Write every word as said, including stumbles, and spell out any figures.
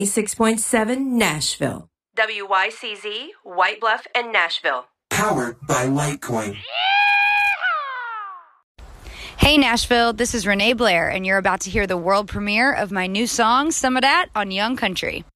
six point seven Nashville. W Y C Z, White Bluff, and Nashville. Powered by Litecoin. Hey Nashville, this is Renee Blair, and you're about to hear the world premiere of my new song, Some of That, on Young Country.